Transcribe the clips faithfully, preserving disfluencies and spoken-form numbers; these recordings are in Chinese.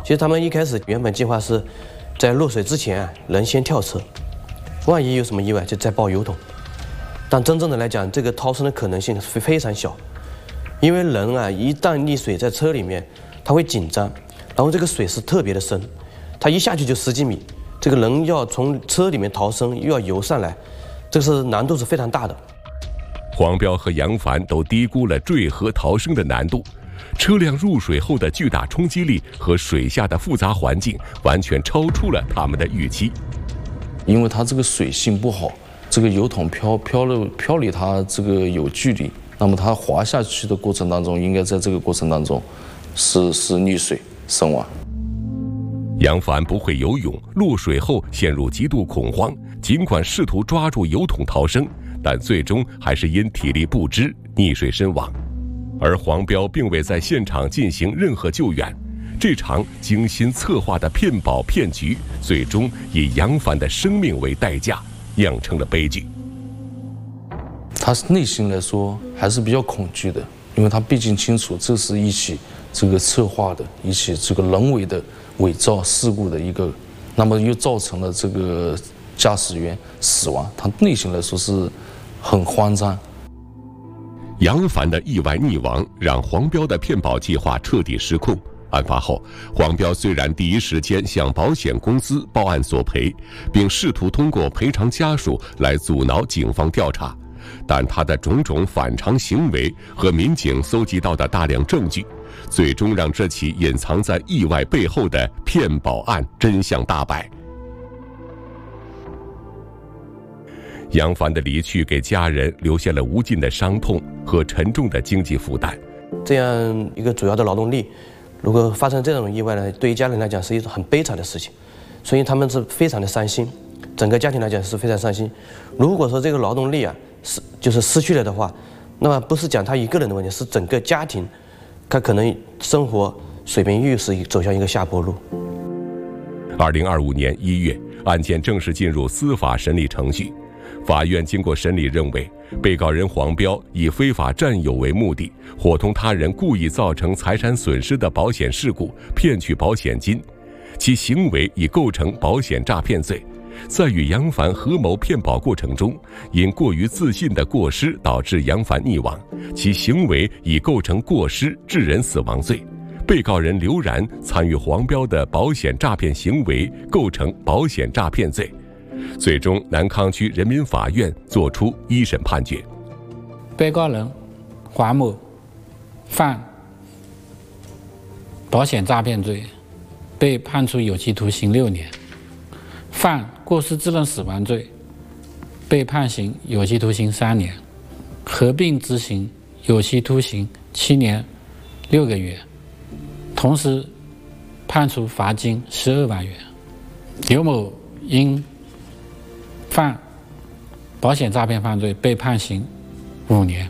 其实他们一开始原本计划是在落水之前啊，人先跳车，万一有什么意外就再报油桶。但真正的来讲，这个逃生的可能性是非常小，因为人啊一旦溺水在车里面，他会紧张，然后这个水是特别的深，他一下去就十几米，这个人要从车里面逃生又要游上来，这个是难度是非常大的。 黄彪和杨帆都低估了坠河逃生的难度，车辆入水后的巨大冲击力和水下的复杂环境完全超出了他们的预期。 因为它这个水性不好，这个油桶漂漂了漂离它这个有距离，那么它滑下去的过程当中，应该在这个过程当中是是溺水身亡。 杨帆不会游泳，落水后陷入极度恐慌，尽管试图抓住油桶逃生，但最终还是因体力不支溺水身亡。而黄彪并未在现场进行任何救援，这场精心策划的骗保骗局最终以杨帆的生命为代价，酿成了悲剧。 他内心来说还是比较恐惧的，因为他毕竟清楚这是一起这个策划的，一起这个人为的伪造事故的一个，那么又造成了这个驾驶员死亡，他内心来说是很慌张。 杨帆的意外溺亡让黄彪的骗保计划彻底失控。案发后，黄彪虽然第一时间向保险公司报案索赔，并试图通过赔偿家属来阻挠警方调查，但他的种种反常行为和民警搜集到的大量证据，最终让这起隐藏在意外背后的骗保案真相大白。杨帆的离去给家人留下了无尽的伤痛和沉重的经济负担。 这样一个主要的劳动力，如果发生这种意外呢，对于家人来讲是一种很悲惨的事情，所以他们是非常的伤心，整个家庭来讲是非常伤心。如果说这个劳动力啊是就是失去了的话，那么不是讲他一个人的问题，是整个家庭，他可能生活水平又是走向一个下坡路。 二零二五年一月，案件正式进入司法审理程序。法院经过审理认为，被告人黄彪以非法占有为目的，伙同他人故意造成财产损失的保险事故，骗取保险金，其行为已构成保险诈骗罪。在与杨帆合谋骗保过程中，因过于自信的过失导致杨帆溺亡，其行为已构成过失致人死亡罪。被告人刘然参与黄彪的保险诈骗行为，构成保险诈骗罪。最终，南康区人民法院作出一审判决。 被告人黄某犯保险诈骗罪，被判处有期徒刑六年；犯过失致人死亡罪，被判刑有期徒刑三年，合并执行有期徒刑七年六个月，同时判处罚金十二万元。刘某因犯保险诈骗犯罪被判刑五年。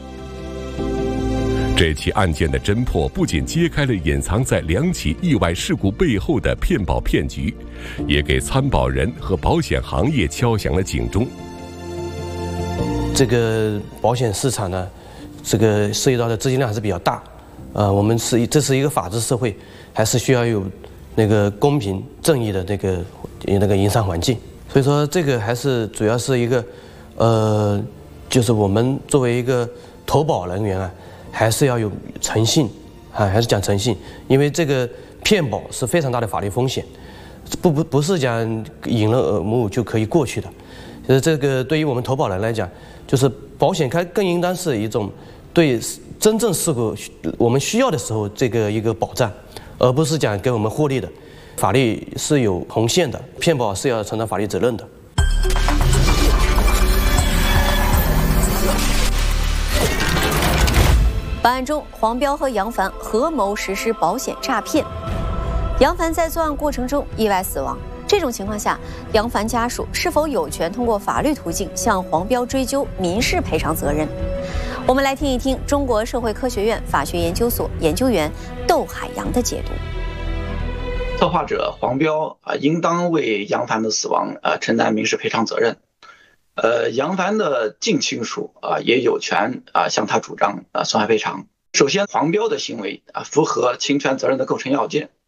这起案件的侦破不仅揭开了隐藏在两起意外事故背后的骗保骗局，也给参保人和保险行业敲响了警钟。 这个保险市场呢，这个涉及到的资金量还是比较大，呃，我们是这是一个法治社会，还是需要有那个公平正义的那个那个营商环境。所以说，这个还是主要是一个，呃，就是我们作为一个投保人员啊，还是要有诚信啊，还是讲诚信，因为这个骗保是非常大的法律风险，不不不是讲隐人耳目就可以过去的。就是这个对于我们投保人来讲，就是保险它更应当是一种对真正事故我们需要的时候这个一个保障，而不是讲给我们获利的。法律是有红线的，骗保是要承担法律责任的。 本案中，黄彪和杨帆合谋实施保险诈骗，杨帆在作案过程中意外死亡。这种情况下，杨帆家属是否有权通过法律途径向黄彪追究民事赔偿责任？我们来听一听中国社会科学院法学研究所研究员窦海洋的解读。 策划者黄彪啊，应当为杨帆的死亡啊承担民事赔偿责任。呃，杨帆的近亲属啊也有权啊向他主张啊损害赔偿。首先，黄彪的行为啊符合侵权责任的构成要件